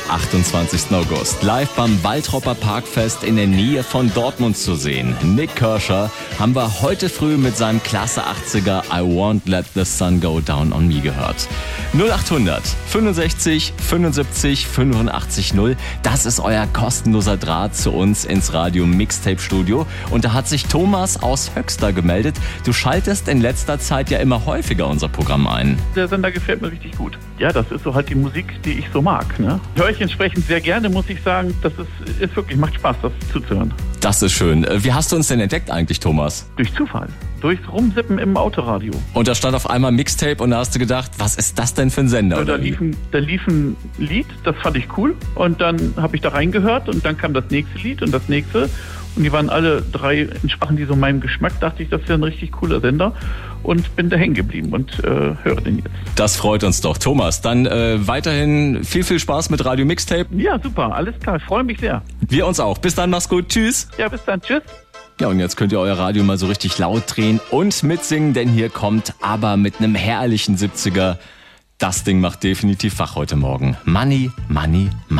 28. August live beim Waltropper Parkfest in der Nähe von Dortmund zu sehen. Nik Kershaw haben wir heute früh mit seinem Klasse 80er I Won't Let the Sun Go Down on Me gehört. 0800 65 75 85 0. Das ist euer kostenloser Draht zu uns ins Radio Mixtape Studio. Und da hat sich Thomas aus Höxter gemeldet. Du schaltest in letzter Zeit ja immer häufiger unser Programm ein. Der Sender gefällt mir richtig gut. Ja, das ist so halt die Musik, die ich so mag. Ne? Höre ich entsprechend sehr gerne, muss ich sagen. Das ist wirklich, macht Spaß, das zuzuhören. Das ist schön. Wie hast du uns denn entdeckt eigentlich, Thomas? Durch Zufall. Durchs Rumsippen im Autoradio. Und da stand auf einmal Mixtape und da hast du gedacht, was ist das denn für ein Sender? Ja, da lief ein Lied, das fand ich cool. Und dann habe ich da reingehört und dann kam das nächste Lied und das nächste. Und die waren alle drei, entsprachen die so meinem Geschmack. Dachte ich, das wäre ein richtig cooler Sender. Und bin da hängen geblieben und höre den jetzt. Das freut uns doch. Thomas, dann weiterhin viel Spaß mit Radio Mixtape. Ja, super, alles klar. Ich freue mich sehr. Wir uns auch. Bis dann, mach's gut. Tschüss. Ja, bis dann. Tschüss. Ja, und jetzt könnt ihr euer Radio mal so richtig laut drehen und mitsingen, denn hier kommt aber mit einem herrlichen 70er. Das Ding macht definitiv Fach heute Morgen. Money, Money, Money.